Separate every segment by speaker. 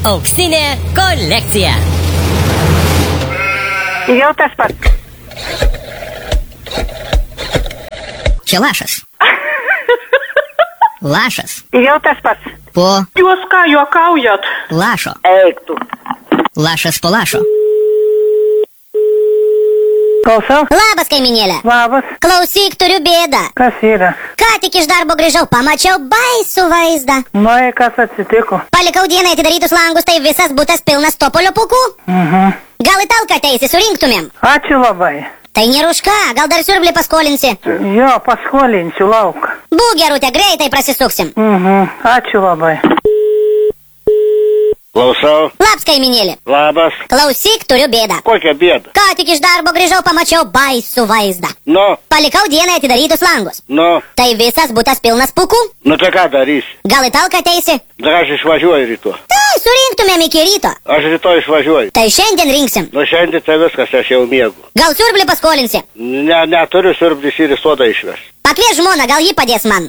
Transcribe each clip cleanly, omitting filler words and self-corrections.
Speaker 1: Auksinė kolekcija.
Speaker 2: Jau tas pats.
Speaker 3: Čia lašas. Lašas.
Speaker 2: Jau tas pats.
Speaker 3: Po
Speaker 4: Jūs ką, juokaujat?
Speaker 3: lašo.
Speaker 2: Eik tu.
Speaker 3: Lašas po lašo.
Speaker 2: Klausau?
Speaker 5: Labas, kaiminėlė.
Speaker 2: Labas.
Speaker 5: Klausyk, turiu bėdą.
Speaker 2: Kas yra?
Speaker 5: Ką tik iš darbo grįžau, pamačiau baisų vaizdą.
Speaker 2: Nui, kas atsitiko?
Speaker 5: Palikau dieną atidarytus langus, tai visas butas pilnas topolio pūkų. Gal į talką ateisi, surinktumėm?
Speaker 2: Ačiū labai.
Speaker 5: Tai nėra už ką, gal dar siurblį paskolinsi.
Speaker 2: Jo, paskolinsiu lauk.
Speaker 5: Būk gerutė, greitai prasisuksim.
Speaker 2: Ačiū labai.
Speaker 6: Klausau.
Speaker 5: Labas, kaiminėlė.
Speaker 6: Labas.
Speaker 5: Klausyk, turiu bėdą.
Speaker 6: Kokia bėda?
Speaker 5: Ką tik iš darbo grįžau, pamačiau baisų vaizdą.
Speaker 6: Nu,
Speaker 5: Palikau dieną atidarytus langus.
Speaker 6: nu,
Speaker 5: Tai visas butas pilnas pūkų.
Speaker 6: nu tai ką darysi?
Speaker 5: Gal į talką ateisi?
Speaker 6: Dar aš išvažiuoju rytoj.
Speaker 5: Tai surinktumėm iki ryto.
Speaker 6: Aš rytoj išvažiuoju.
Speaker 5: Tai šiandien rinksim.
Speaker 6: Nu šiandien tai viskas, aš jau miegu.
Speaker 5: Gal siurblį paskolinsi?
Speaker 6: Neturiu siurblis ir į sodą išveš.
Speaker 5: Pakvies žmoną, gal ji padės man.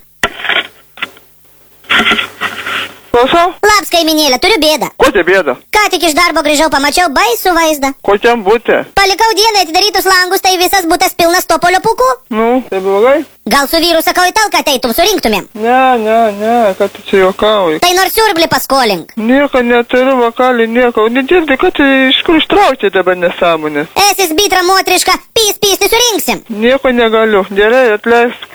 Speaker 4: Klausau?
Speaker 5: Labas, kaiminėlė, turiu bėdą.
Speaker 4: Kokia bėda?
Speaker 5: Ką tik iš darbo grįžau, pamačiau baisų vaizdą.
Speaker 4: Kokiam būti?
Speaker 5: Palikau dieną atidarytus langus, tai visas butas pilnas topolio pūkų.
Speaker 4: Nu, tai blogai?
Speaker 5: Gal su vyru sakau į talką ateitum, surinktumėm.
Speaker 4: Ne, kad tu čia juokauji.
Speaker 5: Tai nors siurblį paskolink.
Speaker 4: Nieko neturiu, vakalį, nieko. Nedirbi, kad iš kur ištraukti dabar nesąmonės.
Speaker 5: Esis bitra motriška, pys, nesurinksim.
Speaker 4: Nieko negaliu. Gerai, atleisk.